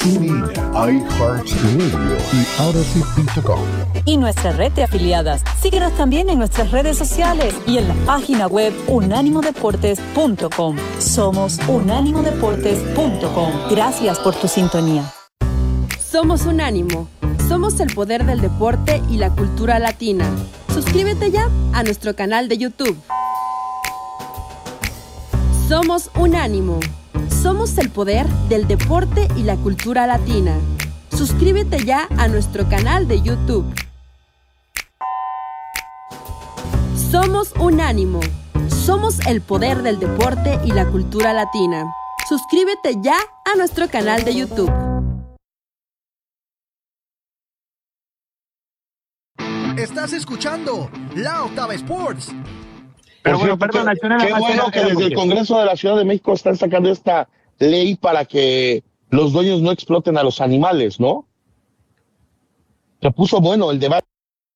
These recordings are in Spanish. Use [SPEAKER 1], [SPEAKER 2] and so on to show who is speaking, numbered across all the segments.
[SPEAKER 1] TuneIn, iHeartRadio y Odyssey.com.
[SPEAKER 2] Y nuestra red de afiliadas. Síguenos también en nuestras redes sociales y en la página web unánimodeportes.com. Somos unánimodeportes.com. Gracias por tu sintonía.
[SPEAKER 3] Somos Unánimo. Somos el poder del deporte y la cultura latina. Suscríbete ya a nuestro canal de YouTube. Somos Unánimo. Somos el poder del deporte y la cultura latina. Suscríbete ya a nuestro canal de YouTube. Somos Unánimo. Somos el poder del deporte y la cultura latina. Suscríbete ya a nuestro canal de YouTube.
[SPEAKER 4] Estás escuchando La Octava Sports.
[SPEAKER 5] Pero bueno, perdón, qué bueno que desde el Congreso de la Ciudad de México están sacando esta ley para que los dueños no exploten a los animales, ¿no? Se puso bueno el debate,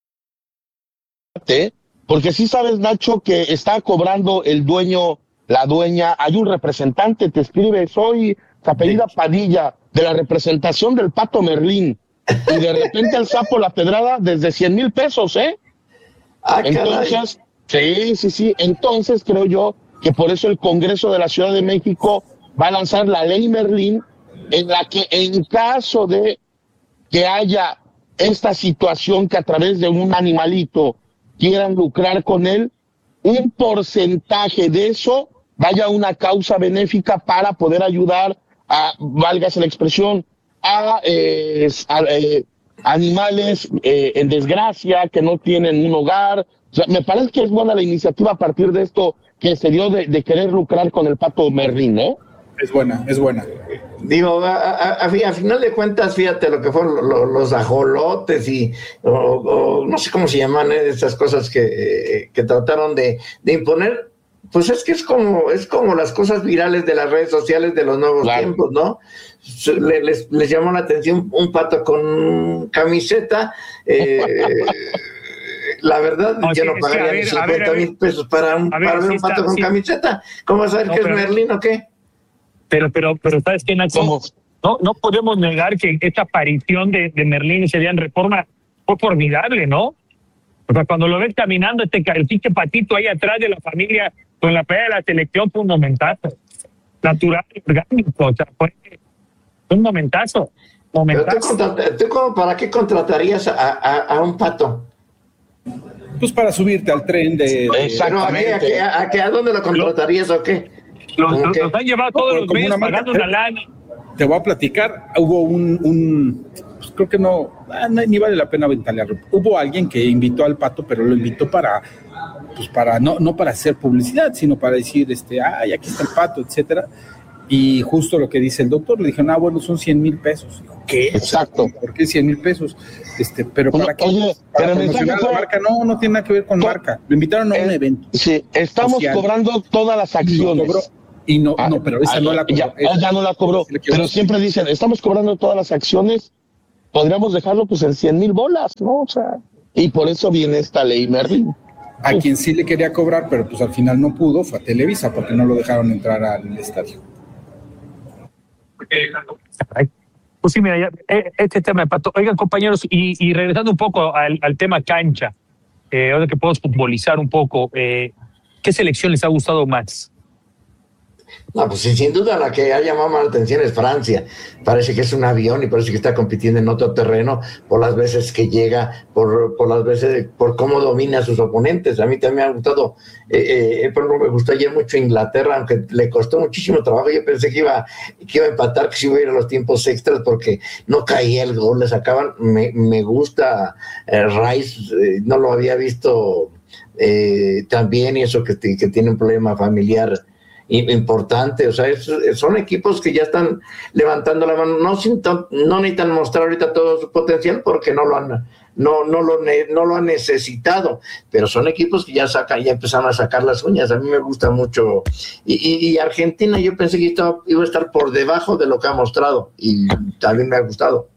[SPEAKER 5] porque sí sabes, Nacho, que está cobrando el dueño, la dueña, hay un representante, te escribe, se apellida Padilla, de la representación del Pato Merlín, y de repente el sapo La Pedrada desde 100,000 pesos, ¿eh? Entonces, sí, entonces creo yo que por eso el Congreso de la Ciudad de México va a lanzar la ley Merlín, en la que en caso de que haya esta situación que a través de un animalito quieran lucrar con él, un porcentaje de eso vaya a una causa benéfica para poder ayudar a, válgase la expresión, a animales en desgracia, que no tienen un hogar. O sea, me parece que es buena la iniciativa a partir de esto que se dio de querer lucrar con el Pato Merlín, ¿no?
[SPEAKER 6] Es buena.
[SPEAKER 7] Digo, a final de cuentas, fíjate lo que fueron los ajolotes y no sé cómo se llaman esas cosas que trataron de imponer. Pues es que es como las cosas virales de las redes sociales de los nuevos tiempos, ¿no? Les llamó la atención un pato con camiseta. La verdad, yo no pagaría 50,000 pesos para ver un pato con camiseta. ¿Cómo vas a ver que es Merlín o qué?
[SPEAKER 8] Pero ¿sabes qué, Nacho? No podemos negar que esta aparición de Merlín ese día en Reforma fue formidable, ¿no? O sea, cuando lo ves caminando, el pinche patito ahí atrás de la familia con la pelea de la selección, fue un momentazo. Natural, orgánico, o sea, fue un momentazo.
[SPEAKER 7] ¿Tú para qué contratarías a un pato?
[SPEAKER 6] Pues para subirte al tren de...
[SPEAKER 7] Exactamente. ¿A dónde lo contratarías o qué?
[SPEAKER 8] Los han llevado todos los meses pagando una lana.
[SPEAKER 6] Te voy a platicar, hubo pues creo que no, ni vale la pena ventanearlo. Hubo alguien que invitó al pato, pero lo invitó para no para hacer publicidad, sino para decir, aquí está el pato, etcétera. Y justo lo que dice el doctor, le dijeron, bueno, son 100,000 pesos. Dijo, ¿qué?
[SPEAKER 5] Exacto.
[SPEAKER 6] ¿Por qué 100,000 pesos? Pero ¿para qué? ¿Para promocionar la marca? No tiene nada que ver con marca. Lo invitaron a un evento.
[SPEAKER 5] Sí, estamos social. Cobrando todas las acciones.
[SPEAKER 6] Pero esa no la cobró.
[SPEAKER 5] Ya no la cobró. Pero siempre dicen, estamos cobrando todas las acciones, podríamos dejarlo pues en 100,000 bolas, ¿no? O sea, y por eso viene esta ley Merlín.
[SPEAKER 6] A quien sí le quería cobrar, pero pues al final no pudo, fue a Televisa, porque no lo dejaron entrar al estadio.
[SPEAKER 8] Pues sí, mira, este tema de pato. Oigan, compañeros, y regresando un poco al tema cancha, ahora que podemos futbolizar un poco, ¿qué selección les ha gustado más?
[SPEAKER 7] No, pues sin duda la que ha llamado más la atención es Francia. Parece que es un avión y parece que está compitiendo en otro terreno por las veces que llega, por cómo domina a sus oponentes. A mí también me ha gustado, por ejemplo, me gustó ayer mucho Inglaterra, aunque le costó muchísimo trabajo. Yo pensé que iba a empatar, que se iba a ir a los tiempos extras porque no caía el gol, le sacaban. Me gusta Rice, no lo había visto también, y eso que tiene un problema familiar importante. O sea, son equipos que ya están levantando la mano, no necesitan mostrar ahorita todo su potencial porque no lo han necesitado, pero son equipos que ya empezaron a sacar las uñas. A mí me gusta mucho, y Argentina yo pensé que iba a estar por debajo de lo que ha mostrado, y también me ha gustado.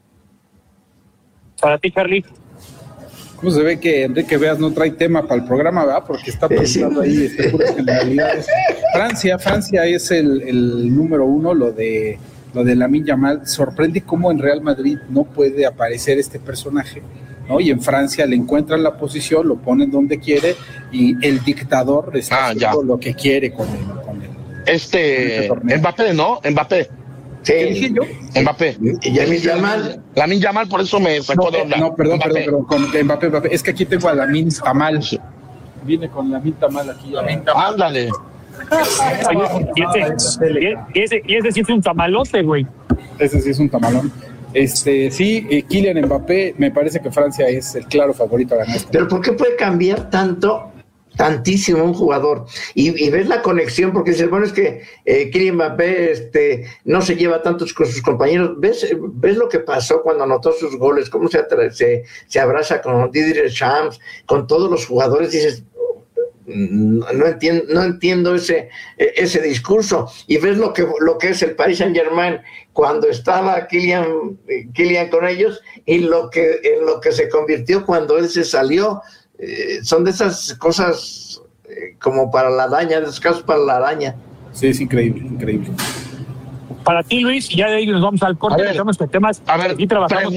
[SPEAKER 8] Para ti, Charlie.
[SPEAKER 6] ¿Cómo se ve que Enrique Veas no trae tema para el programa, verdad? Porque está preguntando ahí puras generalidades. Francia es el número uno, lo de lo de Lamine Yamal, sorprende cómo en Real Madrid no puede aparecer este personaje, ¿no? Y en Francia le encuentran la posición, lo ponen donde quiere y el dictador está haciendo lo que quiere con él.
[SPEAKER 5] Mbappé, ¿no? Mbappé.
[SPEAKER 7] Sí.
[SPEAKER 6] ¿Qué dije yo?
[SPEAKER 5] Mbappé. Lamine Yamal, por eso me sacó de onda.
[SPEAKER 6] No, perdón, con Mbappé. Es que aquí tengo a Lamine Tamal. Viene con Lamine Tamal aquí.
[SPEAKER 5] Ándale.
[SPEAKER 8] Y ese sí es un tamalote, güey.
[SPEAKER 6] Ese sí es un tamalón. Kylian Mbappé, me parece que Francia es el claro favorito a ganar.
[SPEAKER 7] Pero ¿por qué puede cambiar tantísimo un jugador? Y ves la conexión, porque dices, bueno, es que Kylian Mbappé no se lleva tantos con sus compañeros. ¿Ves lo que pasó cuando anotó sus goles? Cómo se abraza con Didier Deschamps, con todos los jugadores. Dices, no entiendo ese discurso. Y ves lo que es el Paris Saint-Germain cuando estaba Kylian con ellos y en lo que se convirtió cuando él se salió. Son de esas cosas como para la araña, de esos casos para la araña.
[SPEAKER 6] Sí, es increíble.
[SPEAKER 8] Para ti, Luis, ya de ahí nos vamos al corte, dejamos que temas. Aquí trabajamos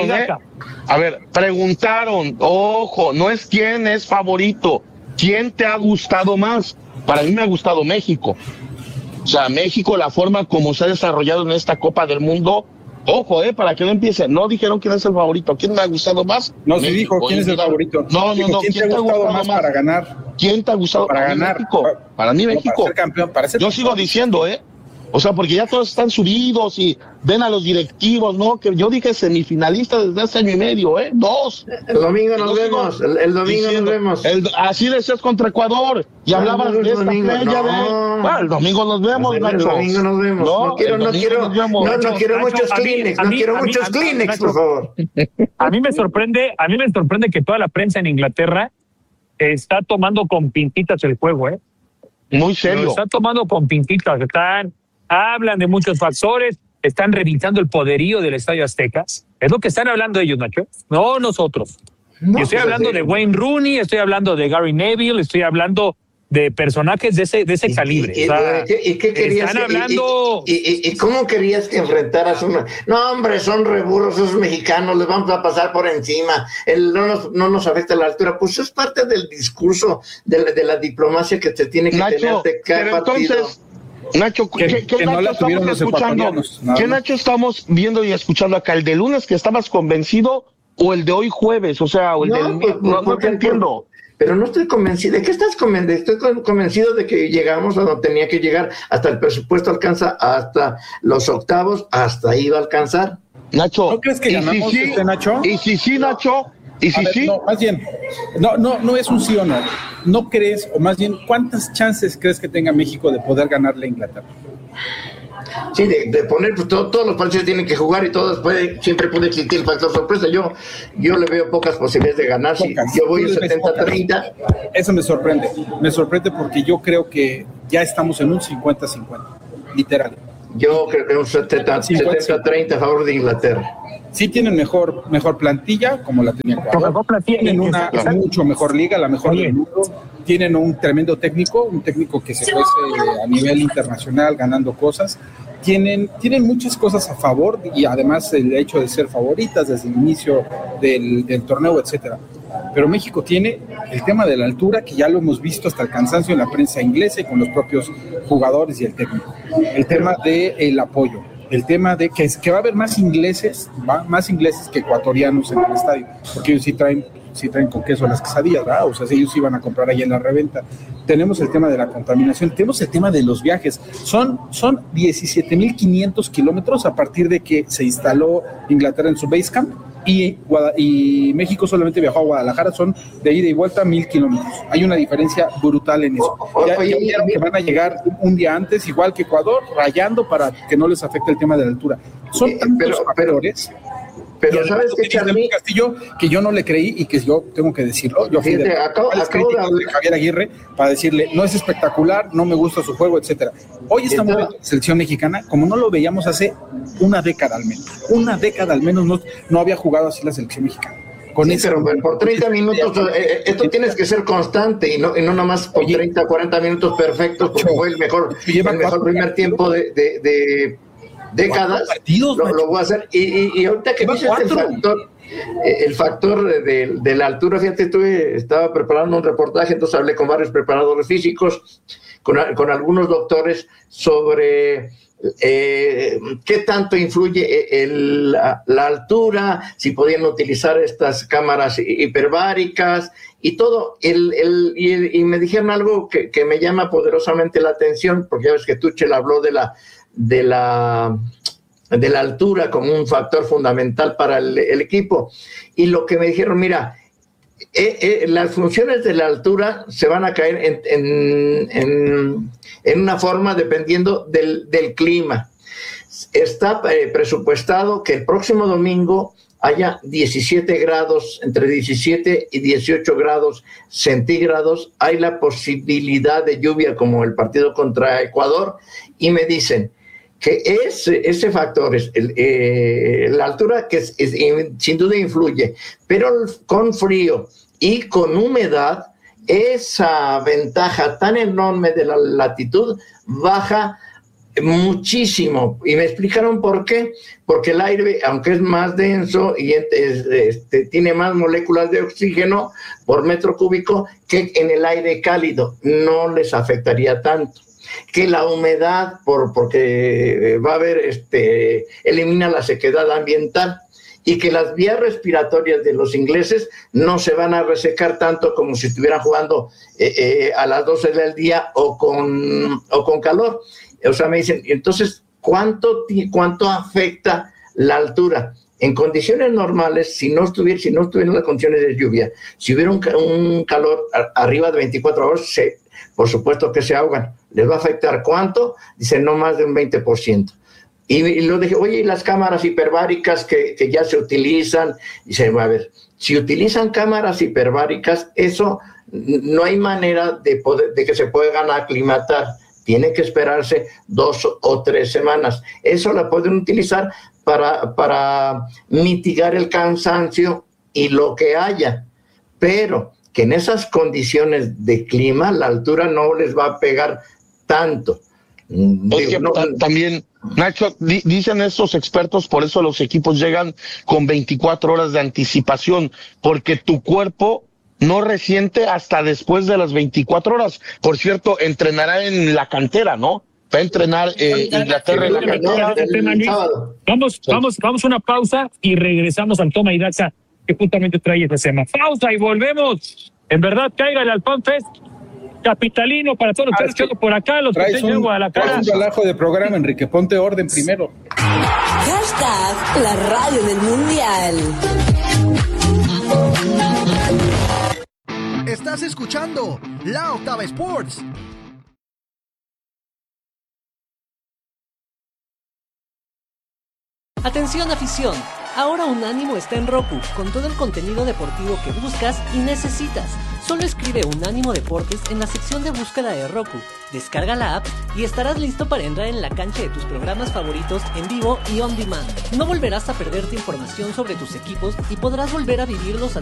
[SPEAKER 5] preguntaron, ojo, no es quién es favorito, quién te ha gustado más. Para mí me ha gustado México. O sea, México, la forma como se ha desarrollado en esta Copa del Mundo. Ojo, para que no empiece. No dijeron quién es el favorito. ¿Quién me ha gustado más?
[SPEAKER 6] No, sí dijo quién es el favorito.
[SPEAKER 5] No.
[SPEAKER 6] ¿Quién te ha gustado más para ganar?
[SPEAKER 5] ¿Quién te ha gustado
[SPEAKER 6] para ganar?
[SPEAKER 5] México. Para mí, México.
[SPEAKER 6] Para ser campeón,
[SPEAKER 5] Yo sigo diciendo, O sea, porque ya todos están subidos y ven a los directivos, ¿no? Que yo dije semifinalista desde hace año y medio, 2.
[SPEAKER 7] El domingo nos vemos. El domingo nos vemos.
[SPEAKER 5] Así decías contra Ecuador. Y hablabas de esta playa Bueno, el domingo nos vemos, Nacho.
[SPEAKER 7] El domingo nos vemos. No quiero muchos Kleenex. No quiero muchos Kleenex, por favor.
[SPEAKER 8] A mí me sorprende que toda la prensa en Inglaterra está tomando con pintitas el juego,
[SPEAKER 5] Muy serio.
[SPEAKER 8] Lo está tomando con pintitas. Hablan de muchos factores, están revisando el poderío del Estadio Azteca. Es lo que están hablando ellos, Nacho. No nosotros. Yo estoy hablando de Wayne Rooney, estoy hablando de Gary Neville, estoy hablando de personajes de ese calibre.
[SPEAKER 7] ¿Y qué querías?
[SPEAKER 8] Están hablando...
[SPEAKER 7] ¿Y cómo querías que enfrentaras una? No, hombre, son reburros esos mexicanos, les vamos a pasar por encima. No nos afecta la altura. Pues es parte del discurso de la diplomacia que te tiene que tener de cada partido.
[SPEAKER 5] Entonces, Nacho, ¿qué
[SPEAKER 6] no
[SPEAKER 5] Nacho estamos escuchando? ¿Qué Nacho estamos viendo y escuchando acá? ¿El de lunes que estabas convencido o el de hoy jueves? O sea, o el no te entiendo.
[SPEAKER 7] Pero no estoy convencido. ¿De qué estás convencido? Estoy convencido de que llegamos a donde tenía que llegar. Hasta el presupuesto alcanza, hasta los octavos, hasta ahí va a alcanzar.
[SPEAKER 5] Nacho,
[SPEAKER 6] ¿no crees que ganamos, Nacho?
[SPEAKER 5] Y si Nacho... ¿Y si sí?
[SPEAKER 6] No, más bien, no es un sí o no. ¿No crees, o más bien, cuántas chances crees que tenga México de poder ganarle a Inglaterra?
[SPEAKER 7] Sí, de poner, pues todos los partidos tienen que jugar y todos siempre puede existir el factor sorpresa. Yo le veo pocas posibilidades de ganar. Si yo voy 70-30.
[SPEAKER 6] Eso me sorprende porque yo creo que ya estamos en un 50-50, literal.
[SPEAKER 7] Yo creo que un 70-30 a favor de Inglaterra.
[SPEAKER 6] Sí tienen mejor plantilla, como la tenía Ecuador. Tienen una mucho mejor liga, la mejor del mundo. Tienen un tremendo técnico, un técnico que se cuece a nivel internacional, ganando cosas. Tienen muchas cosas a favor y además el hecho de ser favoritas desde el inicio del torneo, etcétera. Pero México tiene el tema de la altura, que ya lo hemos visto hasta el cansancio en la prensa inglesa y con los propios jugadores y el técnico. El tema del apoyo. El tema de que va a haber más ingleses que ecuatorianos en el estadio, porque ellos sí traen con queso las quesadillas, ¿verdad? O sea, ellos iban a comprar ahí en la reventa. Tenemos el tema de la contaminación, tenemos el tema de los viajes. Son 17,500 kilómetros a partir de que se instaló Inglaterra en su base camp y México solamente viajó a Guadalajara, son de ida y vuelta 1,000 kilómetros. Hay una diferencia brutal en eso. Ya vieron que van a llegar un día antes, igual que Ecuador, rayando para que no les afecte el tema de la altura. Son tantos factores.
[SPEAKER 7] Pero sabes que Charly
[SPEAKER 6] Castillo, que yo no le creí y que yo tengo que decirlo, yo fui
[SPEAKER 7] acabo de
[SPEAKER 6] Javier Aguirre para decirle, no es espectacular, no me gusta su juego, etcétera. Hoy estamos viendo la selección mexicana como no lo veíamos hace una década al menos no había jugado así la selección mexicana.
[SPEAKER 7] Pero por 30 minutos, esto tienes que ser constante y no nomás por 30, 40 minutos perfectos, porque fue el mejor primer tiempo de décadas, lo voy a hacer. Y ahorita que dices el factor de la altura, fíjate, estaba preparando un reportaje, entonces hablé con varios preparadores físicos, con algunos doctores sobre qué tanto influye la altura, si podían utilizar estas cámaras hiperbáricas y todo. Y me dijeron algo que me llama poderosamente la atención, porque ya ves que Tuchel habló de la altura como un factor fundamental para el equipo. Y lo que me dijeron, mira, las funciones de la altura se van a caer en una forma dependiendo del clima. Está presupuestado que el próximo domingo haya 17 grados, entre 17 y 18 grados centígrados. Hay la posibilidad de lluvia como el partido contra Ecuador, y me dicen que ese factor, la altura, que sin duda influye, pero con frío y con humedad, esa ventaja tan enorme de la latitud baja muchísimo. Y me explicaron por qué. Porque el aire, aunque es más denso y tiene más moléculas de oxígeno por metro cúbico que en el aire cálido, no les afectaría tanto. Que la humedad, porque va a haber, elimina la sequedad ambiental, y que las vías respiratorias de los ingleses no se van a resecar tanto como si estuvieran jugando a las 12 del día o con calor. O sea, me dicen, entonces, ¿cuánto afecta la altura? En condiciones normales, si no estuvieran las condiciones de lluvia, si hubiera un calor arriba de 24 horas, por supuesto que se ahogan. ¿Les va a afectar cuánto? Dice, no más de un 20%. Y lo dije, oye, ¿y las cámaras hiperbáricas que ya se utilizan? Dice, a ver, si utilizan cámaras hiperbáricas, eso no hay manera de que se puedan aclimatar. Tiene que esperarse 2 o 3 semanas. Eso la pueden utilizar para mitigar el cansancio y lo que haya. Pero que en esas condiciones de clima, la altura no les va a pegar tanto.
[SPEAKER 5] Oye, también, Nacho, dicen estos expertos, por eso los equipos llegan con 24 horas de anticipación, porque tu cuerpo no resiente hasta después de las 24 horas. Por cierto, entrenará en la cantera, ¿no? Va a entrenar Inglaterra en la cantera.
[SPEAKER 8] Vamos a una pausa y regresamos al Toma y Daca, que justamente trae este tema. Pausa y volvemos. En verdad, cáigale al FanFest capitalino para todos los que por acá, los que tengan Guadalajara.
[SPEAKER 6] Traes un relajo de programa, Enrique, ponte orden primero.
[SPEAKER 9] Hashtag la radio del mundial.
[SPEAKER 4] Estás escuchando La Octava Sports.
[SPEAKER 10] Atención afición, ahora Unánimo está en Roku, con todo el contenido deportivo que buscas y necesitas. Solo escribe Unánimo Deportes en la sección de búsqueda de Roku, descarga la app y estarás listo para entrar en la cancha de tus programas favoritos en vivo y on demand. No volverás a perderte información sobre tus equipos y podrás volver a vivirlos